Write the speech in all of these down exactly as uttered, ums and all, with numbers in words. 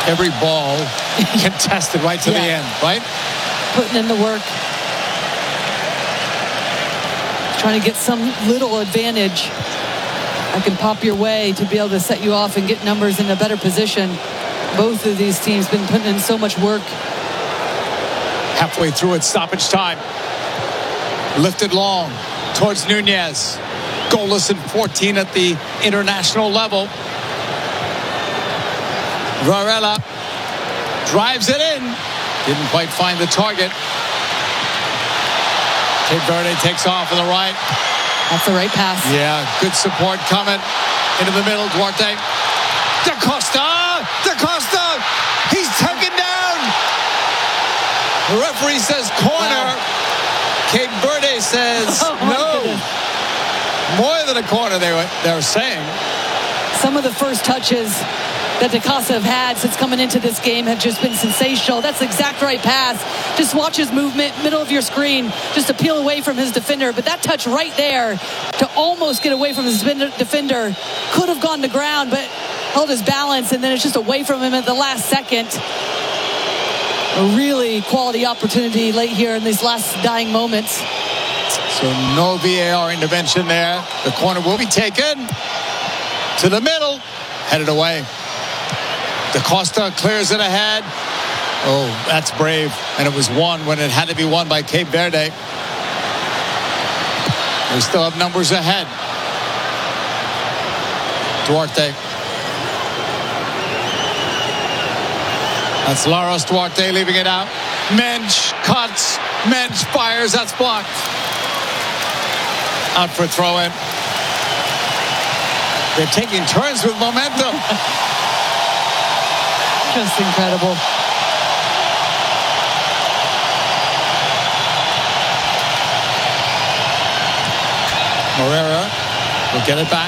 Every ball contested right to yeah. the end, right? Putting in the work. Trying to get some little advantage that can pop your way to be able to set you off and get numbers in a better position. Both of these teams been putting in so much work. Halfway through it, stoppage time. Lifted long towards Nunez. Goalless in fourteen at the international level. Varela drives it in. Didn't quite find the target. Cape Verde takes off on the right. That's the right pass. Yeah, good support coming. Into the middle, Duarte. Da Costa! Da Costa! He's taken down! The referee says corner. Wow. Cape Verde says oh, no. Goodness. More than a corner, they were, they were saying. Some of the first touches that Da Costa have had since coming into this game have just been sensational. That's the exact right pass. Just watch his movement, middle of your screen, just to peel away from his defender. But that touch right there to almost get away from his defender could have gone to ground, but held his balance, and then it's just away from him at the last second. A really quality opportunity late here in these last dying moments. So no V A R intervention there. The corner will be taken to the middle, headed away. Da Costa clears it ahead. Oh, that's brave. And it was won when it had to be won by Cape Verde. We still have numbers ahead. Duarte. That's Laros Duarte leaving it out. Mensch cuts. Mensch fires. That's blocked. Out for a throw-in. They're taking turns with momentum. Just incredible. Moreira will get it back.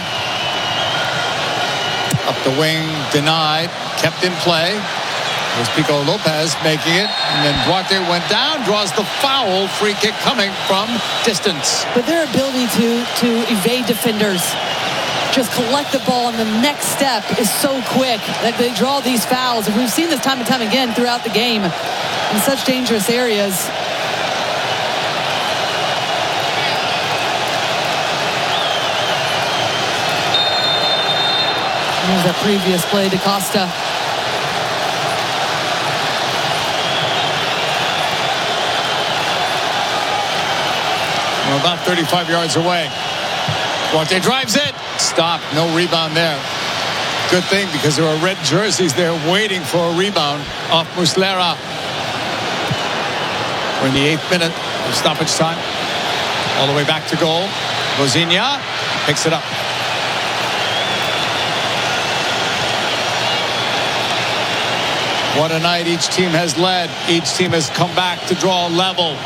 Up the wing, denied, kept in play. There's Pico Lopez making it, and then Duarte went down, draws the foul. Free kick coming from distance. But their ability to, to evade defenders, just collect the ball, and the next step is so quick that they draw these fouls. And we've seen this time and time again throughout the game in such dangerous areas. Here's that previous play, Da Costa. We're about thirty-five yards away. Duarte drives it. Stop. No rebound there. Good thing, because there are red jerseys there waiting for a rebound off Muslera. We're in the eighth minute of stoppage time. All the way back to goal. Bozinha picks it up. What a night each team has led. Each team has come back to draw level.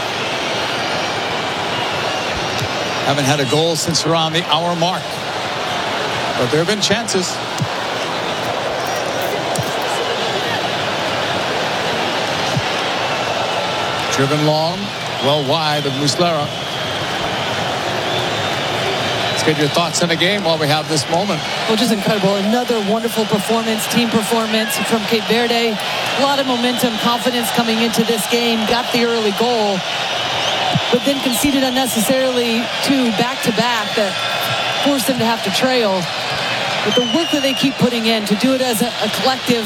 Haven't had a goal since around the hour mark. But there have been chances. Driven long, well wide of Muslera. Let's get your thoughts on the game while we have this moment. Well, just incredible. Another wonderful performance, team performance from Cape Verde. A lot of momentum, confidence coming into this game. Got the early goal, but then conceded unnecessarily two back-to-back that forced them to have to trail. But the work that they keep putting in to do it as a, a collective.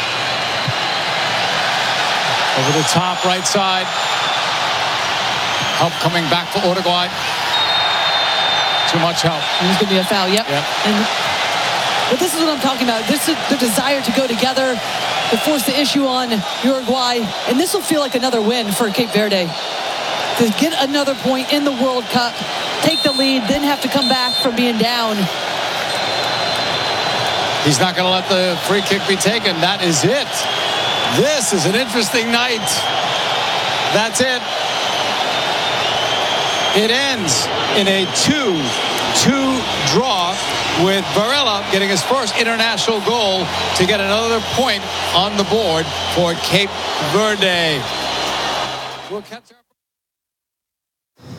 Over the top, right side. Help coming back for Uruguay. Too much help. There's going to be a foul, yep. yep. And, but this is what I'm talking about. This is the desire to go together, to force the issue on Uruguay. And this will feel like another win for Cape Verde. To get another point in the World Cup, take the lead, then have to come back from being down. He's not going to let the free kick be taken. That is it. This is an interesting night. That's it. It ends in a two two draw, with Varela getting his first international goal to get another point on the board for Cape Verde. We'll catch up.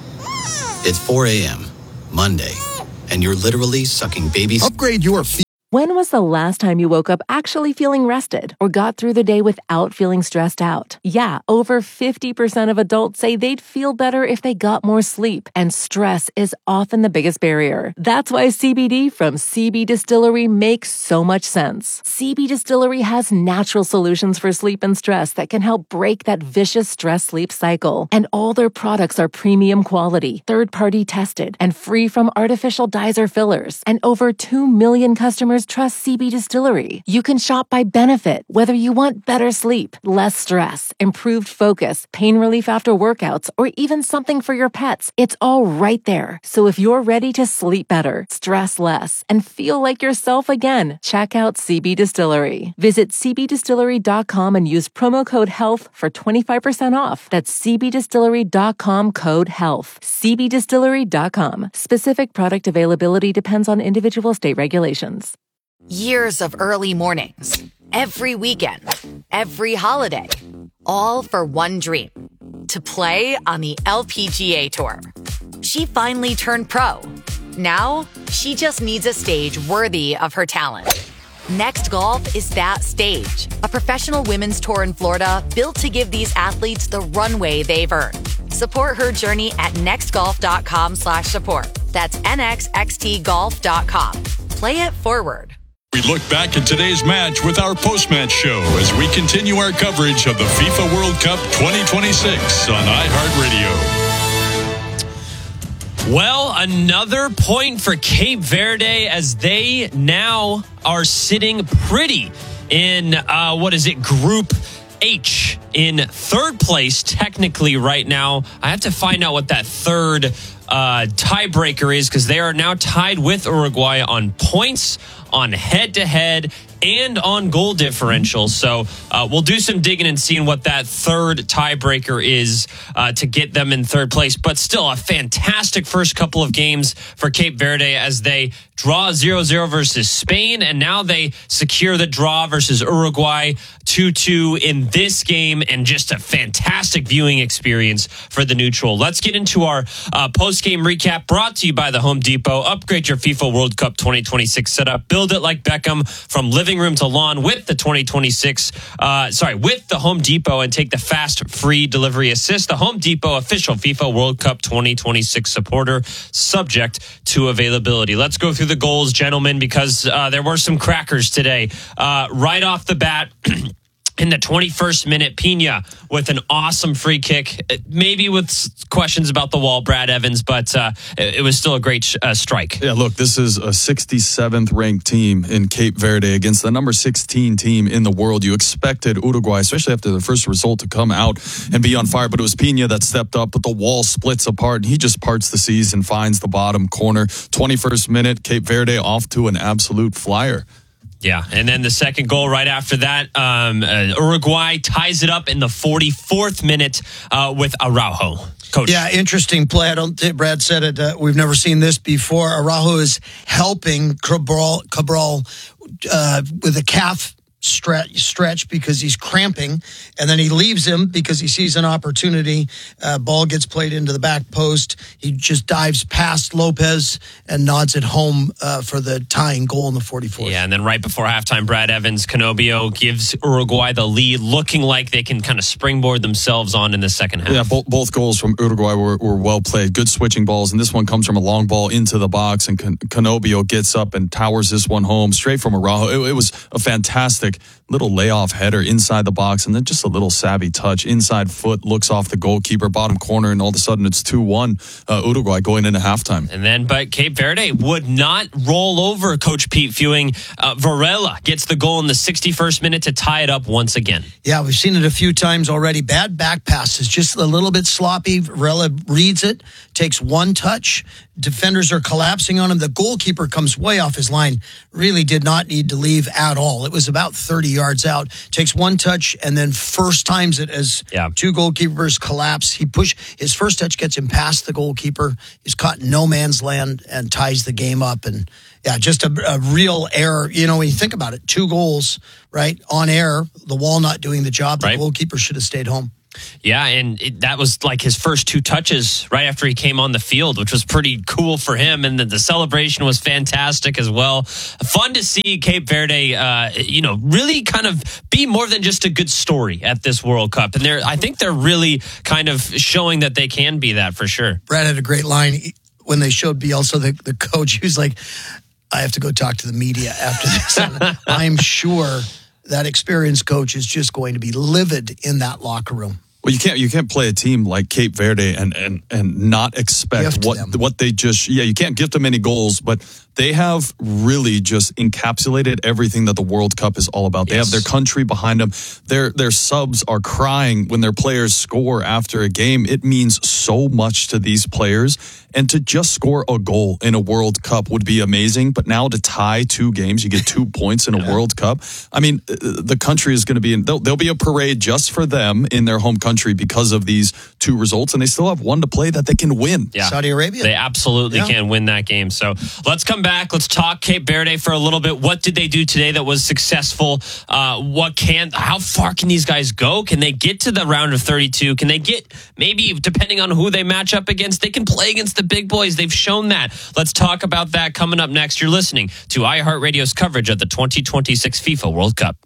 It's four a.m. Monday, and you're literally sucking baby. Upgrade your When was the last time you woke up actually feeling rested or got through the day without feeling stressed out? Yeah, over fifty percent of adults say they'd feel better if they got more sleep, and stress is often the biggest barrier. That's why C B D from C B Distillery makes so much sense. C B Distillery has natural solutions for sleep and stress that can help break that vicious stress-sleep cycle. And all their products are premium quality, third-party tested, and free from artificial dyes or fillers. And over two million customers trust C B Distillery. You can shop by benefit, whether you want better sleep, less stress, improved focus, pain relief after workouts, or even something for your pets. It's all right there. So if you're ready to sleep better, stress less, and feel like yourself again, check out C B Distillery. Visit c b distillery dot com and use promo code HEALTH for twenty-five percent off. That's c b distillery dot com code HEALTH. c b distillery dot com. Specific product availability depends on individual state regulations. Years of early mornings, every weekend, every holiday, all for one dream, to play on the L P G A Tour. She finally turned pro. Now, she just needs a stage worthy of her talent. Next Golf is that stage, a professional women's tour in Florida built to give these athletes the runway they've earned. Support her journey at nextgolf.com slash support. That's N X X T golf dot com. Play it forward. We look back at today's match with our post-match show as we continue our coverage of the FIFA World Cup twenty twenty-six on iHeartRadio. Well, another point for Cape Verde as they now are sitting pretty in, uh, what is it, Group H in third place technically right now. I have to find out what that third uh, tiebreaker is because they are now tied with Uruguay on points, on head-to-head, and on goal differential. So uh, we'll do some digging and seeing what that third tiebreaker is uh, to get them in third place. But still a fantastic first couple of games for Cape Verde as they draw zero zero versus Spain, and now they secure the draw versus Uruguay two two in this game, and just a fantastic viewing experience for the neutral. Let's get into our uh, post-game recap brought to you by the Home Depot. Upgrade your FIFA World Cup twenty twenty-six setup. Build it like Beckham from living room to lawn with the twenty twenty-six, uh, sorry, with the Home Depot, and take the fast free delivery assist. The Home Depot official FIFA World Cup twenty twenty-six supporter, subject to availability. Let's go through the goals, gentlemen, because uh, there were some crackers today. Uh, right off the bat, in the twenty-first minute, Pina with an awesome free kick, maybe with questions about the wall, Brad Evans, but uh, it was still a great uh, strike. Yeah, look, this is a sixty-seventh ranked team in Cape Verde against the number sixteen team in the world. You expected Uruguay, especially after the first result, to come out and be on fire, but it was Pina that stepped up, but the wall splits apart, and he just parts the seas and finds the bottom corner. twenty-first minute, Cape Verde off to an absolute flyer. Yeah, and then the second goal right after that, um, uh, Uruguay ties it up in the forty-fourth minute uh, with Araujo. Coach. Yeah, interesting play. I don't think Brad said it. Uh, we've never seen this before. Araujo is helping Cabral, Cabral uh, with a calf stretch, stretch because he's cramping, and then he leaves him because he sees an opportunity. Uh, ball gets played into the back post. He just dives past Lopez and nods it home uh, for the tying goal in the forty-fourth. Yeah, and then right before halftime, Brad Evans, Canobio gives Uruguay the lead, looking like they can kind of springboard themselves on in the second half. Yeah, both, both goals from Uruguay were, were well played. Good switching balls, and this one comes from a long ball into the box, and Can- Canobio gets up and towers this one home straight from Araujo. It, it was a fantastic little layoff header inside the box, and then just a little savvy touch. Inside foot, looks off the goalkeeper, bottom corner, and all of a sudden it's two one uh, Uruguay going into halftime. And then, but Cape Verde would not roll over Coach Pete Fewing. Uh, Varela gets the goal in the sixty-first minute to tie it up once again. Yeah, we've seen it a few times already. Bad back passes, just a little bit sloppy. Varela reads it, takes one touch. Defenders are collapsing on him. The goalkeeper comes way off his line. Really did not need to leave at all. It was about thirty yards out. Takes one touch and then first times it as yeah. two goalkeepers collapse. He push his first touch gets him past the goalkeeper. He's caught in no man's land and ties the game up. And yeah, just a, a real error. You know, when you think about it, two goals, right, on air, the wall not doing the job. The right. goalkeeper should have stayed home. Yeah, and it, that was like his first two touches right after he came on the field, which was pretty cool for him. And the, the celebration was fantastic as well. Fun to see Cape Verde, uh, you know, really kind of be more than just a good story at this World Cup. And they're, I think they're really kind of showing that they can be that for sure. Brad had a great line when they showed Bielsa, the, the coach. He was like, I have to go talk to the media after this. And I'm sure that experienced coach is just going to be livid in that locker room. Well, you can't you can't play a team like Cape Verde and and, and not expect Gift what them. what they just yeah you can't gift them any goals, but they have really just encapsulated everything that the World Cup is all about. They Yes. have their country behind them. Their their subs are crying when their players score after a game. It means so much to these players, and to just score a goal in a World Cup would be amazing. But now to tie two games, you get two points in a World Cup. I mean, the country is going to be in. There'll, there'll be a parade just for them in their home country because of these two results, and they still have one to play that they can win. Yeah. Saudi Arabia. They absolutely Yeah. can win that game. So let's come back. Let's talk Cape Verde for a little bit. What did they do today that was successful? Uh, what can, how far can these guys go? Can they get to the round of thirty-two? Can they get, maybe depending on who they match up against, they can play against the big boys. They've shown that. Let's talk about that coming up next. You're listening to iHeartRadio's coverage of the twenty twenty-six FIFA World Cup.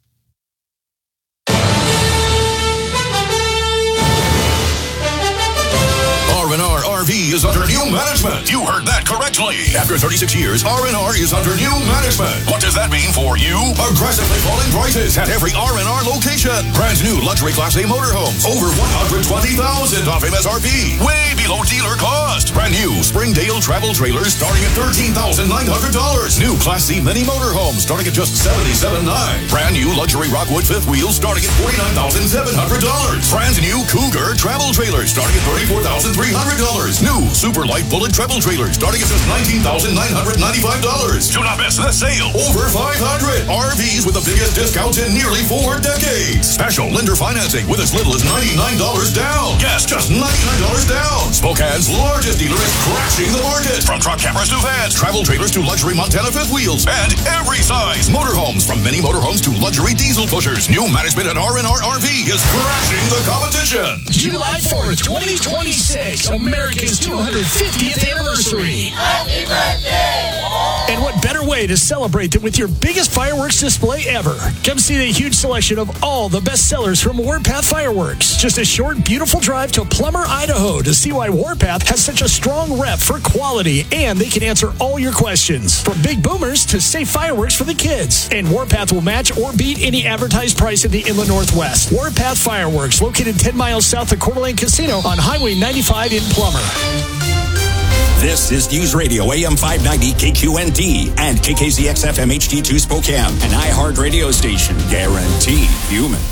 R and R R V is under new management. You heard that correctly. After thirty-six years, R and R is under new management. What does that mean for you? Aggressively falling prices at every R and R location. Brand new luxury Class A motorhomes. Over one hundred twenty thousand dollars off M S R P. Way below dealer cost. Brand new Springdale travel trailers starting at thirteen thousand nine hundred dollars. New Class C mini motorhomes starting at just seventy-seven thousand nine hundred dollars. Brand new luxury Rockwood fifth wheels starting at forty-nine thousand seven hundred dollars. Brand new Cougar travel trailers starting at thirty-four thousand three hundred dollars. New Super Light Bullet travel trailers starting at just nineteen thousand nine hundred ninety-five dollars. Do not miss the sale. Over five hundred R Vs with the biggest discounts in nearly four decades. Special lender financing with as little as ninety-nine dollars down. Yes, just ninety-nine dollars down. Spokane's largest dealer is crashing the market. From truck cameras to vans, travel trailers to luxury Montana fifth wheels, and every size. Motorhomes, from mini motorhomes to luxury diesel pushers. New management at R and R R V is crashing the competition. July fourth, twenty twenty-six, America's two hundred fiftieth anniversary. Happy birthday! And what better way to celebrate than with your biggest fireworks display ever? Come see the huge selection of all the best sellers from Warpath Fireworks. Just a short, beautiful drive to Plummer, Idaho to see why Warpath has such a strong rep for quality, and they can answer all your questions. From big boomers to safe fireworks for the kids. And Warpath will match or beat any advertised price in the Inland Northwest. Warpath Fireworks, located ten miles south of Coeur d'Alene Casino on Highway ninety-five in Plummer. This is News Radio A M five ninety K Q N D and K K Z X F M H D two Spokane, an iHeart radio station guaranteed human.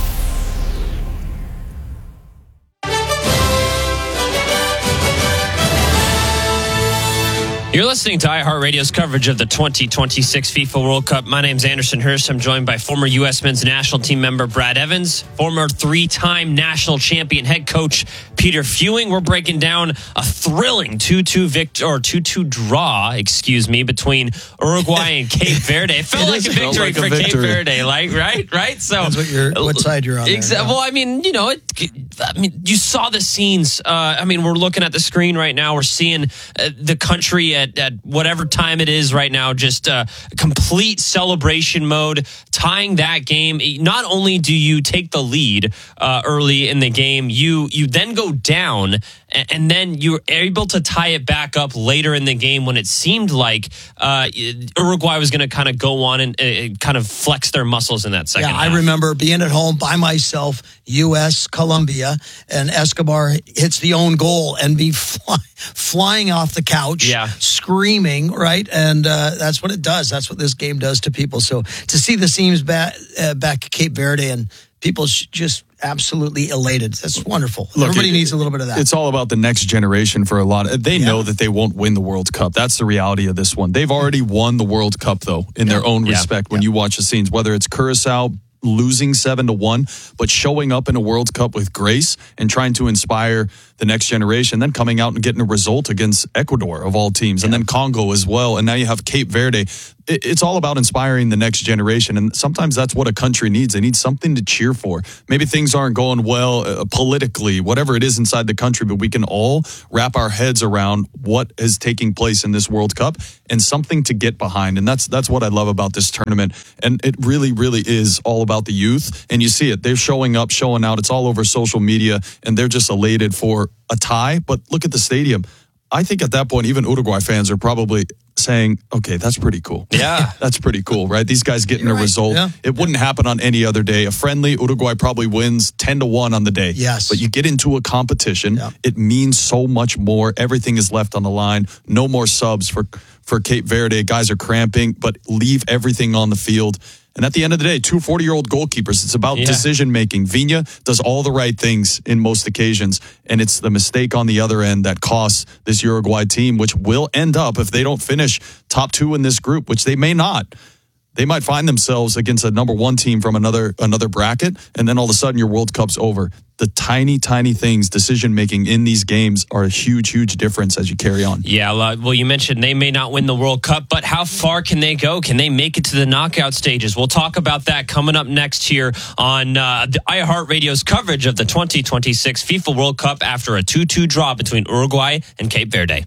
You're listening to iHeartRadio's coverage of the twenty twenty-six FIFA World Cup. My name's Anderson Hurst. I'm joined by former U S men's national team member Brad Evans, former three-time national champion head coach Peter Fewing. We're breaking down a thrilling two two victory or two two draw, excuse me, between Uruguay and Cape Verde. It felt It like a is- victory felt like a for Cape victory. Verde, like right, right. So That's what you're, what side you're on. there, Exa- yeah. Well, I mean, you know, it, I mean, you saw the scenes. Uh, I mean, we're looking at the screen right now. We're seeing uh, the country at, at whatever time it is right now, just uh, complete celebration mode, tying that game. Not only do you take the lead uh, early in the game, you you then go down, and, and then you're able to tie it back up later in the game when it seemed like uh, Uruguay was going to kind of go on and uh, kind of flex their muscles in that second Yeah, half. I remember being at home by myself, U S, Colombia, and Escobar hits the own goal and me fly, flying off the couch, Yeah. screaming, right? And uh, that's what it does. That's what this game does to people. So to see the scenes back, uh, back at Cape Verde and people sh- just absolutely elated, that's wonderful. Look, Everybody it- needs a little bit of that. It's all about the next generation for a lot. Of, they Yeah. know that they won't win the World Cup. That's the reality of this one. They've already won the World Cup, though, in their own Yeah. respect. When you watch the scenes, whether it's Curacao losing seven to one, but showing up in a World Cup with grace and trying to inspire the next generation, then coming out and getting a result against Ecuador of all teams, and then Congo as well. And now you have Cape Verde. It, it's all about inspiring the next generation. And sometimes that's what a country needs. They need something to cheer for. Maybe things aren't going well uh, politically, whatever it is inside the country, but we can all wrap our heads around what is taking place in this World Cup and something to get behind. And that's that's what I love about this tournament. And it really, really is all about the youth. And you see it. They're showing up, showing out. It's all over social media, and they're just elated for a tie. But look at the stadium. I think at that point, even Uruguay fans are probably saying, okay, that's pretty cool. Yeah. That's pretty cool, right? These guys getting You're a right. result. Yeah. It wouldn't happen on any other day. A friendly, Uruguay probably wins ten to one on the day. Yes. But you get into a competition, Yeah. it means so much more. Everything is left on the line. No more subs for, for Cape Verde. Guys are cramping, but leave everything on the field. And at the end of the day, two forty-year-old goalkeepers. It's about Yeah. decision-making. Viña does all the right things in most occasions, and it's the mistake on the other end that costs this Uruguay team, which will end up, if they don't finish top two in this group, which they may not, they might find themselves against a number one team from another another bracket, and then all of a sudden your World Cup's over. The tiny, tiny things, decision-making in these games are a huge, huge difference as you carry on. Yeah, well, you mentioned they may not win the World Cup, but how far can they go? Can they make it to the knockout stages? We'll talk about that coming up next here on uh, the iHeartRadio's coverage of the twenty twenty-six FIFA World Cup after a two two draw between Uruguay and Cape Verde.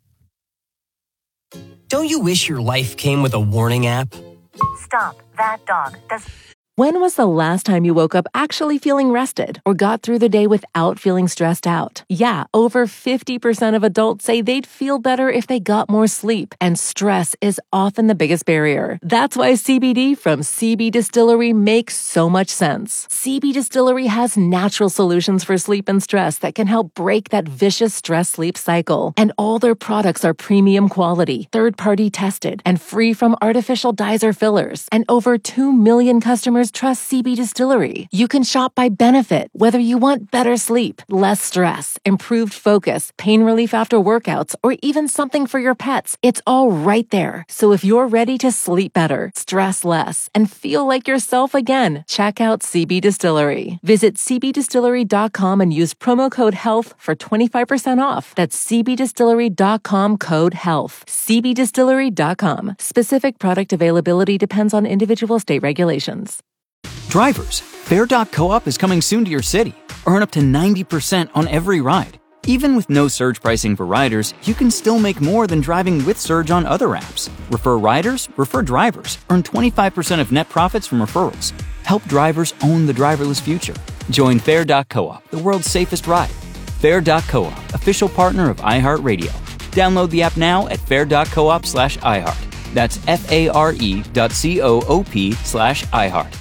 Don't you wish your life came with a warning app? Stop. That dog does... When was the last time you woke up actually feeling rested or got through the day without feeling stressed out? Yeah, over fifty percent of adults say they'd feel better if they got more sleep, and stress is often the biggest barrier. That's why C B D from C B Distillery makes so much sense. C B Distillery has natural solutions for sleep and stress that can help break that vicious stress-sleep cycle. And all their products are premium quality, third-party tested, and free from artificial dyes or fillers. And over two million customers trust C B Distillery. You can shop by benefit, whether you want better sleep, less stress, improved focus, pain relief after workouts, or even something for your pets. It's all right there. So if you're ready to sleep better, stress less, and feel like yourself again, check out C B Distillery. Visit c b distillery dot com and use promo code HEALTH for twenty-five percent off. That's c b distillery dot com code HEALTH. c b distillery dot com. Specific product availability depends on individual state regulations. Drivers, Fare dot coop is coming soon to your city. Earn up to ninety percent on every ride. Even with no surge pricing for riders, you can still make more than driving with Surge on other apps. Refer riders, refer drivers. Earn twenty-five percent of net profits from referrals. Help drivers own the driverless future. Join Fare dot coop, the world's safest ride. Fare dot coop, official partner of iHeartRadio. Download the app now at fare dot coop slash iHeart. That's F-A-R-E dot C-O-O-P slash iHeart.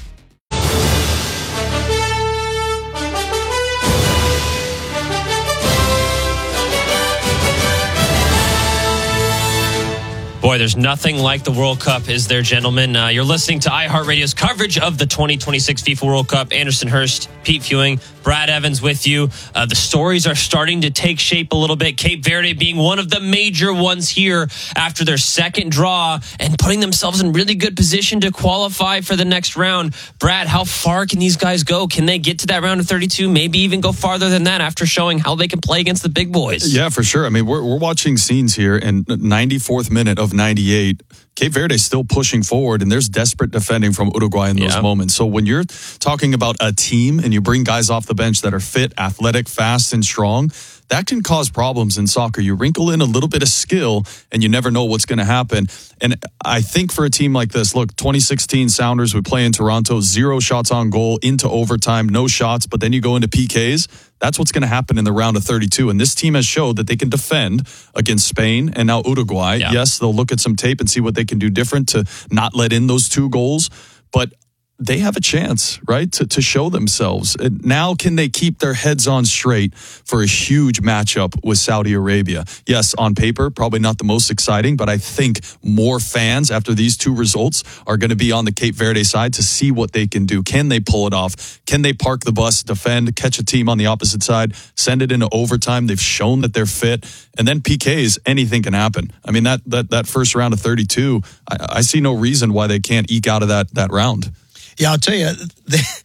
Boy, there's nothing like the World Cup, is there, gentlemen? Uh, you're listening to iHeartRadio's coverage of the twenty twenty-six FIFA World Cup. Anderson Hurst, Pete Fewing, Brad Evans with you. Uh, the stories are starting to take shape a little bit. Cape Verde being one of the major ones here after their second draw and putting themselves in really good position to qualify for the next round. Brad, how far can these guys go? Can they get to that round of thirty-two? Maybe even go farther than that after showing how they can play against the big boys? Yeah, for sure. I mean, we're, we're watching scenes here, and ninety-fourth minute of ninety-eight, Cape Verde is still pushing forward, and there's desperate defending from Uruguay in those Yeah. moments. So when you're talking about a team and you bring guys off the bench that are fit, athletic, fast, and strong, that can cause problems in soccer. You wrinkle in a little bit of skill, and you never know what's going to happen. And I think for a team like this, look, twenty sixteen Sounders, we play in Toronto, zero shots on goal, into overtime, no shots, but then you go into P Ks. That's what's going to happen in the round of thirty-two. And this team has showed that they can defend against Spain and now Uruguay. Yeah. Yes, they'll look at some tape and see what they can do different to not let in those two goals. But they have a chance, right, to, to show themselves. And now can they keep their heads on straight for a huge matchup with Saudi Arabia? Yes, on paper, probably not the most exciting, but I think more fans after these two results are going to be on the Cape Verde side to see what they can do. Can they pull it off? Can they park the bus, defend, catch a team on the opposite side, send it into overtime? They've shown that they're fit. And then P Ks, anything can happen. I mean, that that, that first round of thirty-two, I, I see no reason why they can't eke out of that that round. Yeah, I'll tell you, they,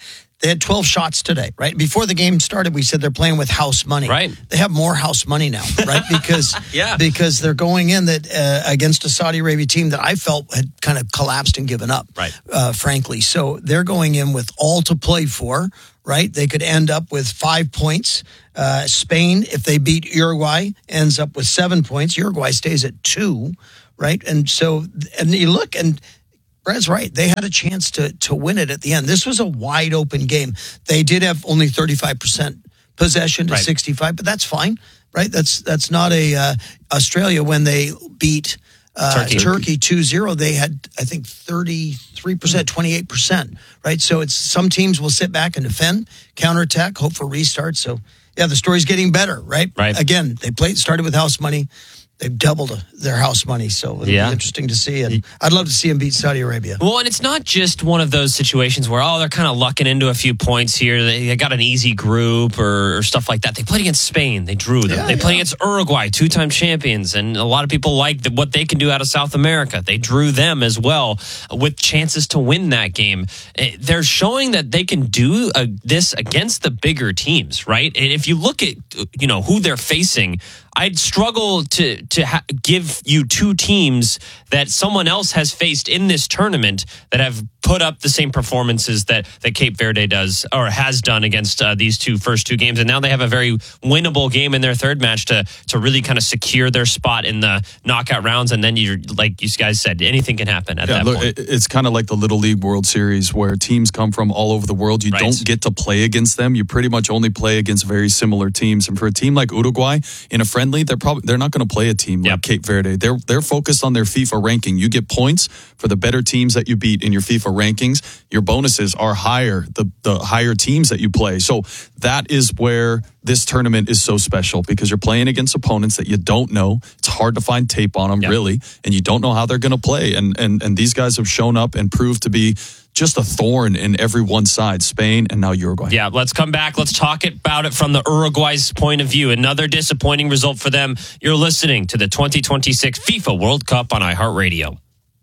They had twelve shots today, right? Before the game started, we said they're playing with house money. Right. They have more house money now, right? Because yeah. because they're going in that uh, against a Saudi Arabia team that I felt had kind of collapsed and given up, right? Uh, frankly, so they're going in with all to play for. Right, they could end up with five points. Uh, Spain, if they beat Uruguay, ends up with seven points. Uruguay stays at two, right? And so, and you look, and Brad's right. They had a chance to to win it at the end. This was a wide open game. They did have only thirty-five percent possession to right. sixty-five, but that's fine, right? That's that's not a uh, Australia when they beat. Uh, Turkey. Turkey two zero, they had, I think, thirty-three percent, twenty-eight percent, right? So it's some teams will sit back and defend, counterattack, hope for restart. So, yeah, the story's getting better, right? Right. Again, they played started with house money. They've doubled their house money, so it'll yeah. be interesting to see. And I'd love to see them beat Saudi Arabia. Well, and it's not just one of those situations where, oh, they're kind of lucking into a few points here. They, they got an easy group or, or stuff like that. They played against Spain. They drew them. Yeah, they yeah. played against Uruguay, two-time champions. And a lot of people like the, what they can do out of South America. They drew them as well with chances to win that game. They're showing that they can do uh, this against the bigger teams, right? And if you look at, you know, who they're facing, I'd struggle to to ha- give you two teams that someone else has faced in this tournament that have put up the same performances that, that Cape Verde does or has done against uh, these two first two games. And now they have a very winnable game in their third match to to really kind of secure their spot in the knockout rounds. And then, you're like you guys said, anything can happen at yeah, that look, point. It's kind of like the Little League World Series where teams come from all over the world. You Right. don't get to play against them. You pretty much only play against very similar teams. And for a team like Uruguay, in a friendly, they're probably they're not going to play a team like Yep. Cape Verde. They're they're focused on their FIFA ranking. You get points for the better teams that you beat in your FIFA rankings. Your bonuses are higher, the the higher teams that you play. So that is where this tournament is so special because you're playing against opponents that you don't know. It's hard to find tape on them, Yep. really, and you don't know how they're going to play. And and and these guys have shown up and proved to be just a thorn in every one side, Spain and now Uruguay. Yeah, let's come back. Let's talk about it from the Uruguay's point of view. Another disappointing result for them. You're listening to the twenty twenty-six FIFA World Cup on iHeartRadio.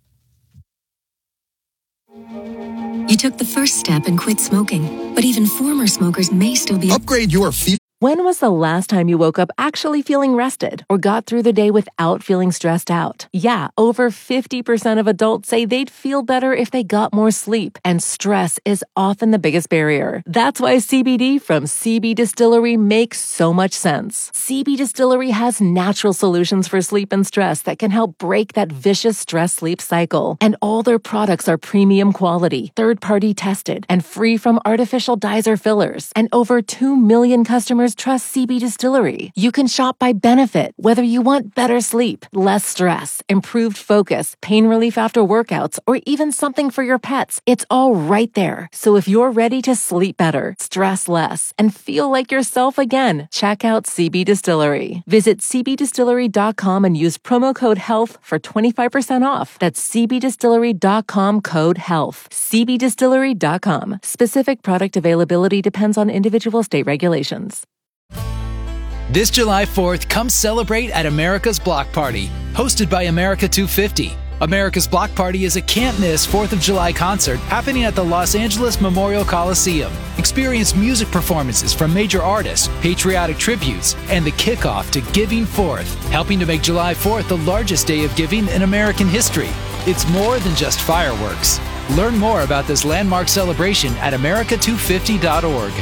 You took the first step and quit smoking, but even former smokers may still be... Upgrade your FIFA... When was the last time you woke up actually feeling rested or got through the day without feeling stressed out? Yeah, over fifty percent of adults say they'd feel better if they got more sleep, and stress is often the biggest barrier. That's why C B D from C B Distillery makes so much sense. C B Distillery has natural solutions for sleep and stress that can help break that vicious stress-sleep cycle. And all their products are premium quality, third-party tested, and free from artificial dyes or fillers. And over two million customers trust C B Distillery. You can shop by benefit, whether you want better sleep, less stress, improved focus, pain relief after workouts, or even something for your pets. It's all right there. So if you're ready to sleep better, stress less, and feel like yourself again, check out C B Distillery. Visit c b distillery dot com and use promo code HEALTH for twenty-five percent off. That's c b distillery dot com code HEALTH. c b distillery dot com. Specific product availability depends on individual state regulations. This July fourth, come celebrate at America's Block Party, hosted by America two fifty. America's Block Party is a can't-miss fourth of July concert happening at the Los Angeles Memorial Coliseum. Experience music performances from major artists, patriotic tributes, and the kickoff to Giving Fourth, helping to make July fourth the largest day of giving in American history. It's more than just fireworks. Learn more about this landmark celebration at america two fifty dot org.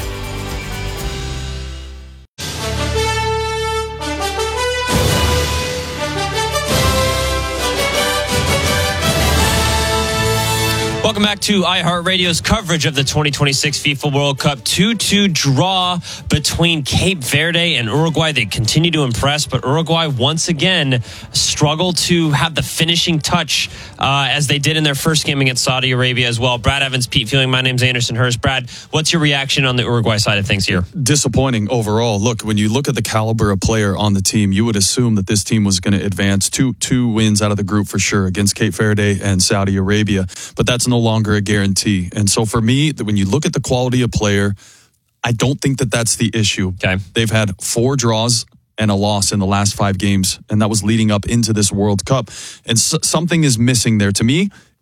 Welcome back to iHeartRadio's coverage of the twenty twenty-six FIFA World Cup. two two draw between Cape Verde and Uruguay. They continue to impress, but Uruguay once again struggled to have the finishing touch uh, as they did in their first game against Saudi Arabia as well. Brad Evans, Pete Fielding, my name's Anderson Hurst. Brad, what's your reaction on the Uruguay side of things here? Disappointing overall. Look, when you look at the caliber of player on the team, you would assume that this team was going to advance two two wins out of the group for sure against Cape Verde and Saudi Arabia, but that's no longer a guarantee. And so for me, when you look at the quality of player, I don't think that that's the issue. Okay. They've had four draws and a loss in the last five games, and that was leading up into this World Cup. And so, something is missing there. To me,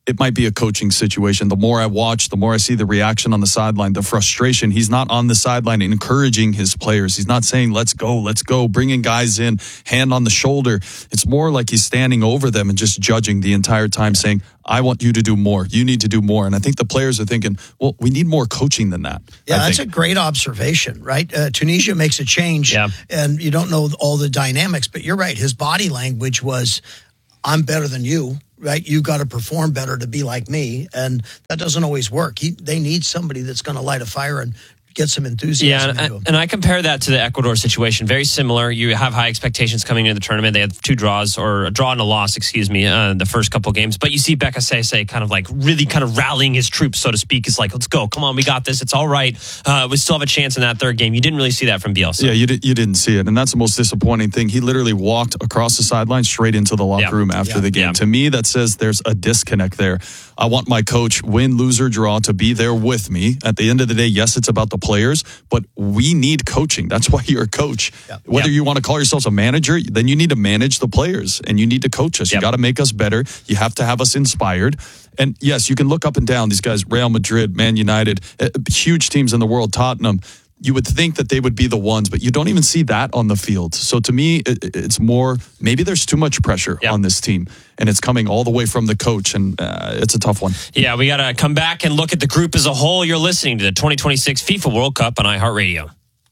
it might be a coaching situation. The more I watch, the more I see the reaction on the sideline, the frustration. He's not on the sideline encouraging his players. He's not saying, let's go, let's go, bringing guys in, hand on the shoulder. It's more like he's standing over them and just judging the entire time, saying, I want you to do more. You need to do more. And I think the players are thinking, well, we need more coaching than that. Yeah, I that's think. a great observation, right? Uh, Tunisia makes a change, yeah. and you don't know all the dynamics, but you're right. His body language was, I'm better than you, right? You got to perform better to be like me, and that doesn't always work. He, they need somebody that's going to light a fire and get some enthusiasm yeah, into and, him. and I compare that to the Ecuador situation. Very similar. You have high expectations coming into the tournament. They had two draws, or a draw and a loss, excuse me, uh, the first couple games. But you see Bekasese kind of like really kind of rallying his troops, so to speak. It's like, let's go. Come on, we got this. It's all right. Uh, we still have a chance in that third game. You didn't really see that from Bielsa. Yeah, you, did, you didn't see it. And that's the most disappointing thing. He literally walked across the sideline straight into the locker Yeah. room after Yeah. the game. Yeah. To me, that says there's a disconnect there. I want my coach, win, lose, or draw, to be there with me. At the end of the day, yes, it's about the players, but we need coaching. That's why you're a coach. Yep. Whether Yep. you want to call yourselves a manager, then you need to manage the players and you need to coach us. Yep. You got to make us better. You have to have us inspired. And yes, you can look up and down these guys, Real Madrid, Man United, uh, huge teams in the world, Tottenham. You would think that they would be the ones, but you don't even see that on the field. So to me, it, it's more, maybe there's too much pressure Yep. on this team, and it's coming all the way from the coach, and uh, it's a tough one. Yeah, we got to come back and look at the group as a whole. You're listening to the twenty twenty-six FIFA World Cup on iHeartRadio.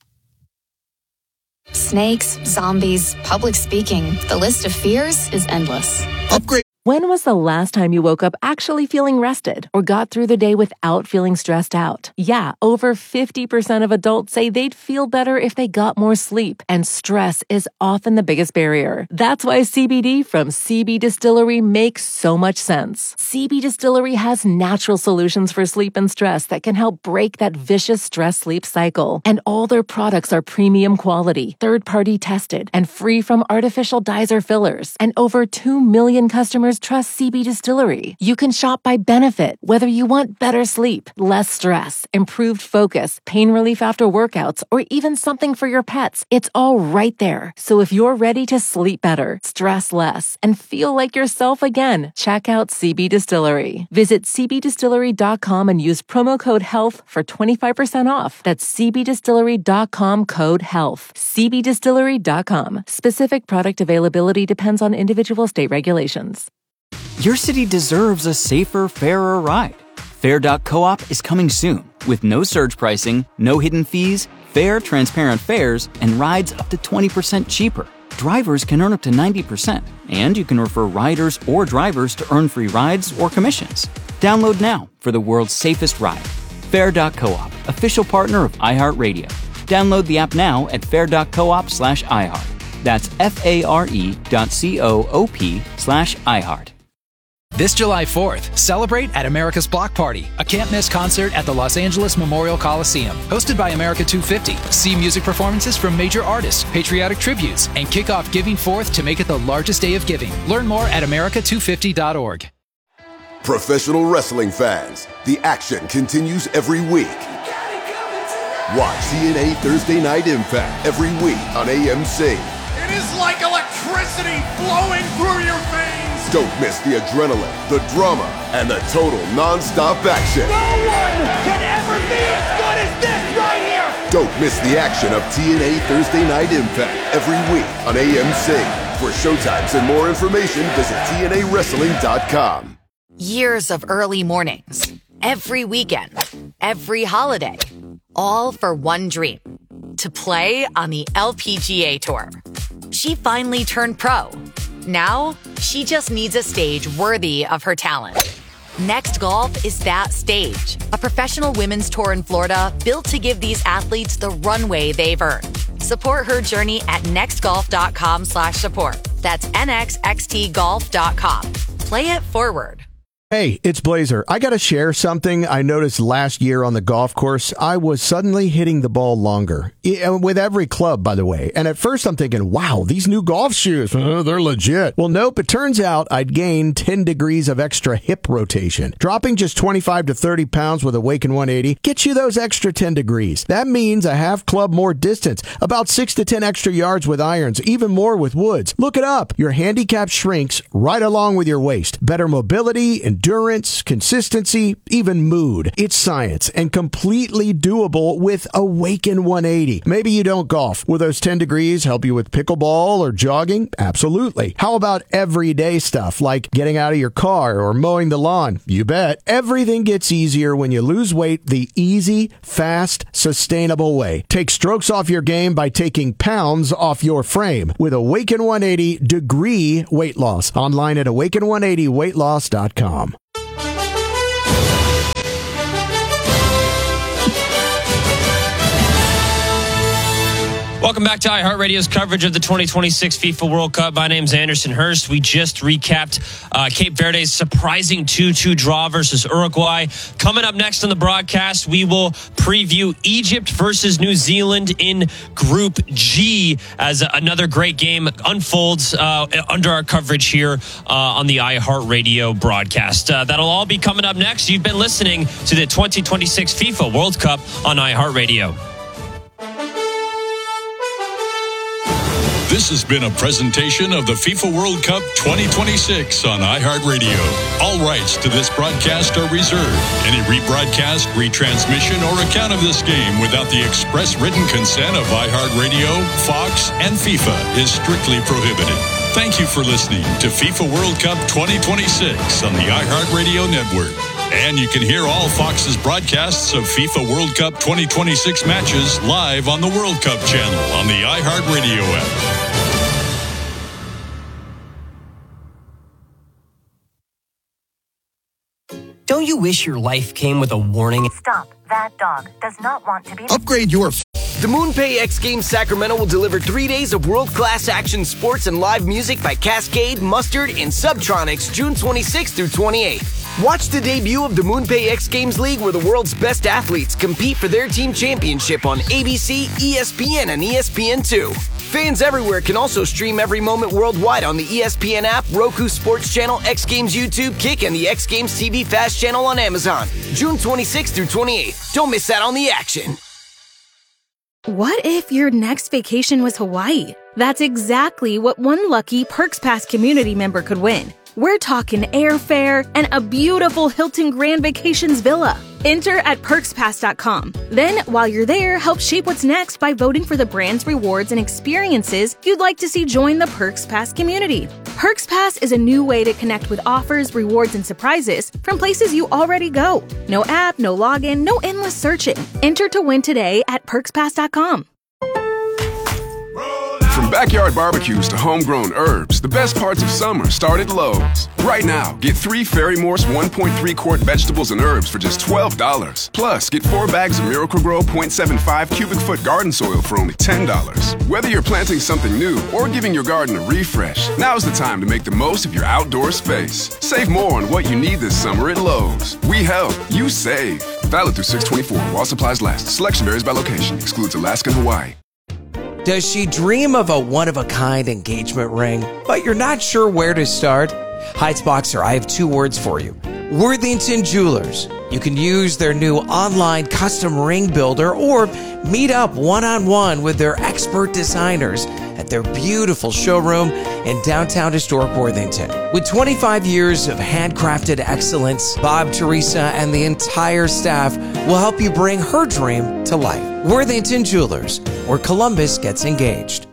Snakes, zombies, public speaking. The list of fears is endless. Upgrade. When was the last time you woke up actually feeling rested or got through the day without feeling stressed out? Yeah, over fifty percent of adults say they'd feel better if they got more sleep, and stress is often the biggest barrier. That's why C B D from C B Distillery makes so much sense. C B Distillery has natural solutions for sleep and stress that can help break that vicious stress-sleep cycle. And all their products are premium quality, third-party tested, and free from artificial dyes or fillers. And over two million customers trust C B Distillery. You can shop by benefit, whether you want better sleep, less stress, improved focus, pain relief after workouts, or even something for your pets. It's all right there. So if you're ready to sleep better, stress less, and feel like yourself again, check out C B Distillery. Visit c b distillery dot com and use promo code HEALTH for twenty-five percent off. That's c b distillery dot com code HEALTH. c b distillery dot com. Specific product availability depends on individual state regulations. Your city deserves a safer, fairer ride. Fair dot coop is coming soon with no surge pricing, no hidden fees, fair, transparent fares, and rides up to twenty percent cheaper. Drivers can earn up to ninety percent, and you can refer riders or drivers to earn free rides or commissions. Download now for the world's safest ride. Fair dot coop, official partner of iHeartRadio. Download the app now at fair dot coop slash iHeart. That's F-A-R-E dot C-O-O-P slash iHeart. This July fourth, celebrate at America's Block Party, a can't-miss concert at the Los Angeles Memorial Coliseum. Hosted by America two fifty. See music performances from major artists, patriotic tributes, and kick off Giving Fourth to make it the largest day of giving. Learn more at america two fifty dot org. Professional wrestling fans, the action continues every week. Watch T N A Thursday Night Impact every week on A M C. It is like electricity flowing through your veins. Don't miss the adrenaline, the drama, and the total non-stop action. No one can ever be as good as this right here. Don't miss the action of T N A Thursday Night Impact every week on A M C. For showtimes and more information, visit T N A wrestling dot com. Years of early mornings, every weekend, every holiday, all for one dream, to play on the L P G A Tour. She finally turned pro. Now, she just needs a stage worthy of her talent. Next Golf is that stage, a professional women's tour in Florida built to give these athletes the runway they've earned. Support her journey at nextgolf.com slash support. That's N X X T golf dot com. Play it forward. Hey, it's Blazer. I got to share something I noticed last year on the golf course. I was suddenly hitting the ball longer, with every club, by the way. And at first I'm thinking, wow, these new golf shoes, uh, they're legit. Well, nope, it turns out I'd gained ten degrees of extra hip rotation. Dropping just twenty-five to thirty pounds with Awaken one eighty gets you those extra ten degrees. That means a half club more distance, about six to ten extra yards with irons, even more with woods. Look it up. Your handicap shrinks right along with your waist. Better mobility and endurance, consistency, even mood. It's science and completely doable with Awaken one eighty. Maybe you don't golf. Will those ten degrees help you with pickleball or jogging? Absolutely. How about everyday stuff like getting out of your car or mowing the lawn? You bet. Everything gets easier when you lose weight the easy, fast, sustainable way. Take strokes off your game by taking pounds off your frame with Awaken one eighty Degree Weight Loss. Online at awaken one eighty weight loss dot com. Welcome back to iHeartRadio's coverage of the twenty twenty-six FIFA World Cup. My name's Anderson Hurst. We just recapped uh, Cape Verde's surprising two two draw versus Uruguay. Coming up next on the broadcast, we will preview Egypt versus New Zealand in Group G as another great game unfolds uh, under our coverage here uh, on the iHeartRadio broadcast. Uh, that'll all be coming up next. You've been listening to the twenty twenty-six FIFA World Cup on iHeartRadio. This has been a presentation of the FIFA World Cup twenty twenty-six on iHeartRadio. All rights to this broadcast are reserved. Any rebroadcast, retransmission, or account of this game without the express written consent of iHeartRadio, Fox, and FIFA is strictly prohibited. Thank you for listening to FIFA World Cup twenty twenty-six on the iHeartRadio network. And you can hear all Fox's broadcasts of FIFA World Cup twenty twenty-six matches live on the World Cup channel on the iHeartRadio app. Don't you wish your life came with a warning? Stop. That dog does not want to be... Upgrade your... The MoonPay X Games Sacramento will deliver three days of world-class action sports and live music by Cascade, Mustard, and Subtronics June twenty-sixth through twenty-eighth. Watch the debut of the MoonPay X Games League where the world's best athletes compete for their team championship on A B C, E S P N, and E S P N two. Fans everywhere can also stream every moment worldwide on the E S P N app, Roku Sports Channel, X Games YouTube, Kick, and the X Games T V Fast Channel on Amazon. June twenty-sixth through twenty-eighth. Don't miss out on the action. What if your next vacation was Hawaii? That's exactly what one lucky Perks Pass community member could win. We're talking airfare and a beautiful Hilton Grand Vacations villa. Enter at perks pass dot com. Then, while you're there, help shape what's next by voting for the brands, rewards, and experiences you'd like to see join the Perks Pass community. Perks Pass is a new way to connect with offers, rewards, and surprises from places you already go. No app, no login, no endless searching. Enter to win today at perks pass dot com. From backyard barbecues to homegrown herbs, the best parts of summer start at Lowe's. Right now, get three Fairy Morse one point three quart vegetables and herbs for just twelve dollars. Plus, get four bags of Miracle-Gro point seven five cubic foot garden soil for only ten dollars. Whether you're planting something new or giving your garden a refresh, now's the time to make the most of your outdoor space. Save more on what you need this summer at Lowe's. We help, you save. Valid through six twenty-four while supplies last. Selection varies by location. Excludes Alaska and Hawaii. Does she dream of a one-of-a-kind engagement ring, but you're not sure where to start? Heights Boxer, I have two words for you. Worthington Jewelers. You can use their new online custom ring builder or meet up one-on-one with their expert designers at their beautiful showroom in downtown historic Worthington. With twenty-five years of handcrafted excellence, Bob, Teresa, and the entire staff will help you bring her dream to life. Worthington Jewelers, where Columbus gets engaged.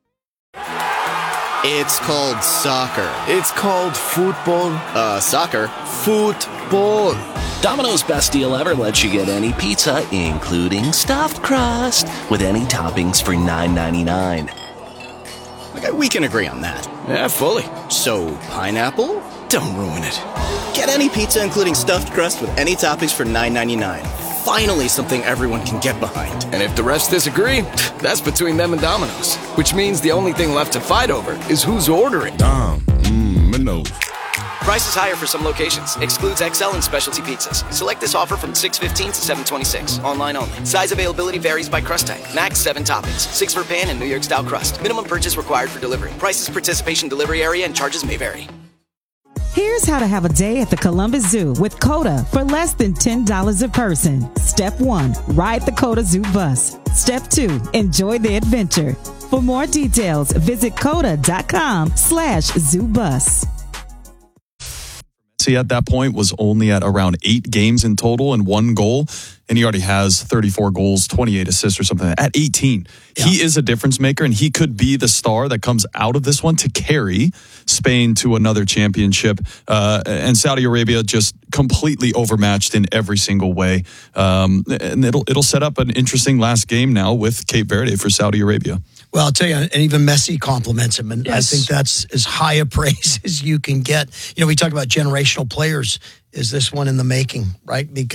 It's called soccer. It's called football. Uh, soccer. Football. Domino's Best Deal Ever lets you get any pizza, including stuffed crust, with any toppings for nine ninety-nine. Okay, we can agree on that. Yeah, fully. So, pineapple? Don't ruin it. Get any pizza, including stuffed crust, with any toppings for nine ninety-nine. Finally, something everyone can get behind. And if the rest disagree, that's between them and Domino's. Which means the only thing left to fight over is who's ordering. Dom, mmm, Minos. Price is higher for some locations. Excludes X L and specialty pizzas. Select this offer from six fifteen to seven twenty-six. Online only. Size availability varies by crust type. Max seven toppings. Six for pan and New York style crust. Minimum purchase required for delivery. Prices, participation, delivery area, and charges may vary. Here's how to have a day at the Columbus Zoo with COTA for less than ten dollars a person. Step one, ride the COTA Zoo bus. Step two, enjoy the adventure. For more details, visit coda dot com slash zoo bus. Messi at that point was only at around eight games in total and one goal. And he already has thirty-four goals, twenty-eight assists or something like that. At eighteen. Yeah. He is a difference maker, and he could be the star that comes out of this one to carry Spain to another championship. Uh, and Saudi Arabia just completely overmatched in every single way. Um, and it'll it'll set up an interesting last game now with Cape Verde for Saudi Arabia. Well, I'll tell you, and even Messi compliments him, and Yes. I think that's as high a praise as you can get. You know, we talk about generational players. Is this one in the making, right? Because